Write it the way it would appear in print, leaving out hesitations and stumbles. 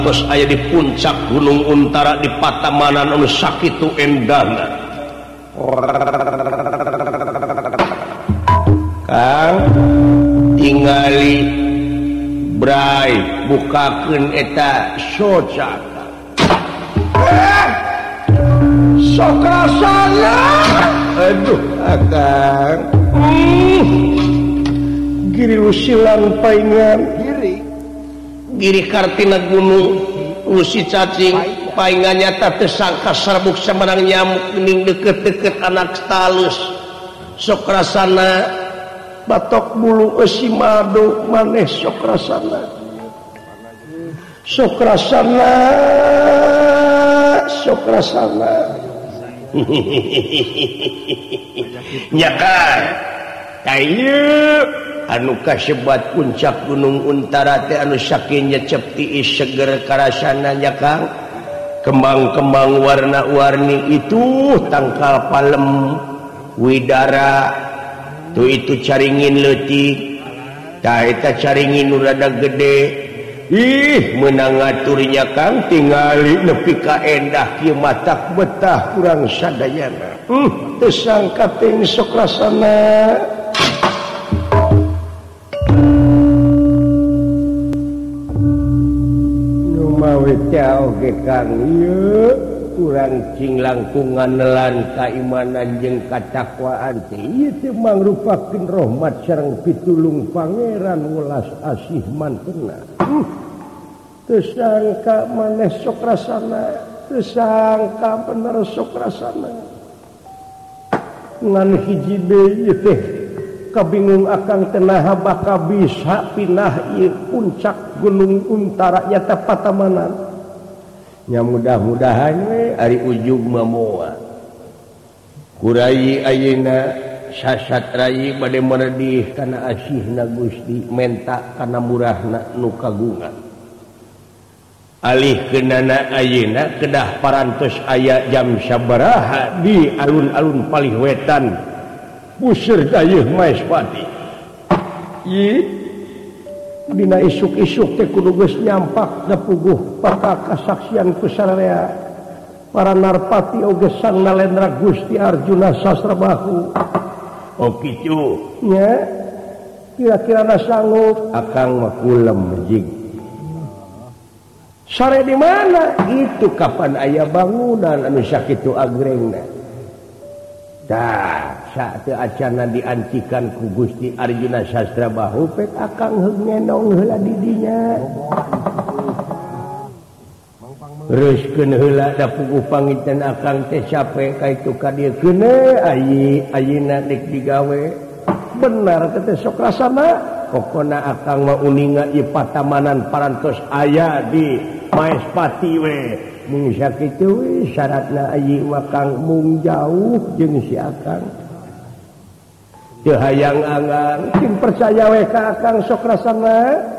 terus aya di puncak Gunung Untara di Patamanan anu sakitu endana. Kang tingali bray bukakeun eta soca. Sok rasana. Aduh akang. Giri usilan paingan. Giri Kartina Gunung usi cacing paingannya tak tersangka serbuk semenang nyamuk gening deket-deket anak talus sok rasana batok bulu esi madu maneh sok rasana nyakan kayu anu kasebat puncak Gunung Untara teh anu sakinya cepti seger karasana nya Kang kembang-kembang warna-warni itu tangkal palem widara tuh itu caringin leutik tah eta caringin nu rada gede ih meunang ngaturnya Kang tingali nepi ka endah kieu matak betah kurang sadayana teu sangka teh sok rasana. Oke Kang ieu urang cing langkungan nelan kaimanan jeung katakwaan teh ieu teh mangrupakeun rahmat sareng pitulung Pangeran welas asih mantenna. Teu sangka maneh sok rasana, teu sangka bener sok rasana. Ngan hiji deui ieu teh kabingung akang tenaha bakal bisa pindah ieu puncak Gunung Untara nyata Patamanan. Ya mudah-mudahan we ari ujug mamoa kurai ayeuna sasat rai bade meredih kana asihna Gusti menta kana murahna nu kagungan alih keunana ayeuna kedah parantos aya jam sabaraha di alun-alun Palihwetan puseur dayeuh Maespati dina isuk-isuk teh kudu geus nyampak da puguh paka kasaksian ku sararea para narpati oge sang nalendra Gusti Arjuna Sasrabahu. Oh kitu nya kira-kira sanggup akang mah kulem jig sare di mana itu kapan aya bangunan anu sakitu agrengna dah saat acana diancikan ku Gusti Arjuna Sasrabahu pek akang ngenong heula di dinya reuskeun heula da puguh panginten akang teh capek ka itu ka dieu keuneu ayeuna nek digawe benar teh sok rasana pokona akang mah uninga ieu Patamanan parantos aya di Maespati we mun sakitu we syaratna ayi wakang mung jauh jeung si akang teu hayang angan cing percaya we ka akang sok rasana